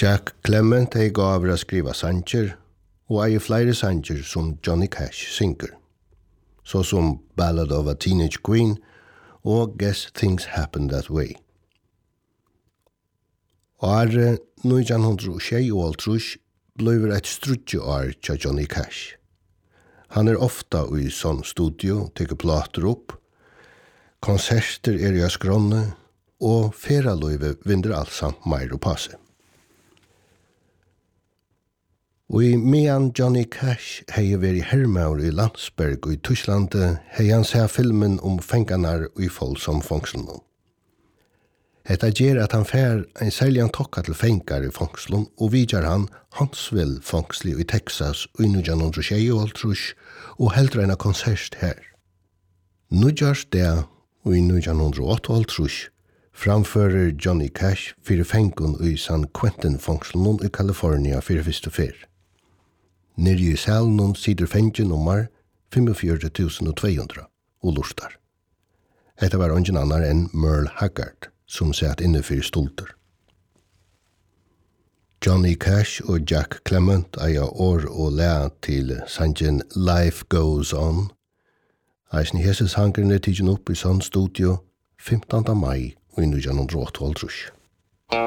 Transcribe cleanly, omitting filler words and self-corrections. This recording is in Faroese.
Jack Clement er gav å skriva sanger, og er flere sanger som Johnny Cash synger, så som Ballad of a Teenage Queen og Guess Things Happen That Way. Og 1926 blev et strutjeår til Johnny Cash. Han ofta i sånn studio, teker plater opp, konserter i skronne, og feraløyve vinner alt samt meir og passe. Og i medan Johnny Cash hei vært hermaur i Landsberg og i Tysklandet, hei han sett filmen om fengarnar i Folsom fångslun. Hetta ger at han fær en særlig tokka til fengar i fångslun og vidjar han Huntsville fångsli i Texas i 1926 og heldre en konsert her. Nudjars det i 1928 framfører Johnny Cash fyrir fengun i San Quentin fångslun i California fyrir fyrste fyr. Nere i salen sider fengen nummer 45.200 og lustar. Hetta var ingen annar enn Merle Haggard, som satt inne fyrir stolter. Johnny Cash og Jack Clement eier år og læ til sangen Life Goes On. Eisen hese sangerne tidsen opp i sånn studio 15. mai i 1928.